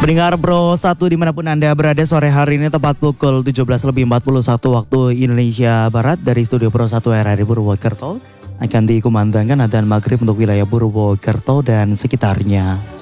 Pendengar Pro 1 dimanapun Anda berada, sore hari ini tepat pukul 17.41 waktu Indonesia Barat dari studio Pro 1 RRI Purwokerto akan dikumandangkan adzan maghrib untuk wilayah Purwokerto dan sekitarnya.